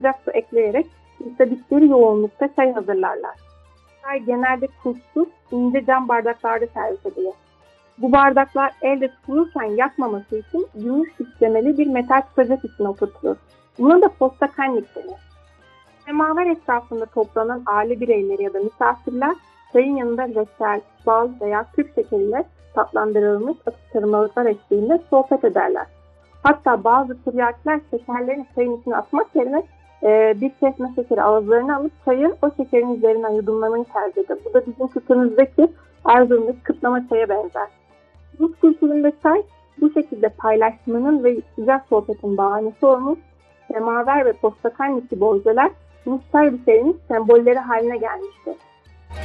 sıcak su ekleyerek istedikleri yoğunlukta çay hazırlarlar. Çay genelde tuzsuz, ince cam bardaklarda servis edilir. Bu bardaklar elde tutulurken yakmaması için gümüş işlemeli bir metal tutacak için oturtulur. Buna da postakannik denir. Semaver etrafında toplanan aile bireyleri ya da misafirler çayın yanında reçel, bal veya küp şekeriyle tatlandırılmış atıştırmalıklar eşliğinde sohbet ederler. Hatta bazı tiryakiler şekerlerini çayın içine atmak yerine bir kesme şekeri ağızlarına alıp çayı o şekerin üzerinden yudumlamayı tercih eder. Bu da bizim kültürümüzdeki Erzurum'daki kıtlama çaya benzer. Rus kültüründe çay bu şekilde paylaşmanın ve sıcak sohbetin bahanesi olmuş. Semaver ve postakannik gibi objeler Rus çay bir sembolleri haline gelmiştir.